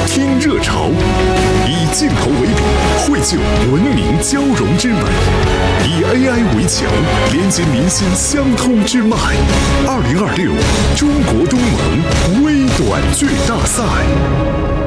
听热潮，以镜头为笔，绘就文明交融之美；以 AI 为桥，连接民心相通之脉。2026中国东盟微短剧大赛。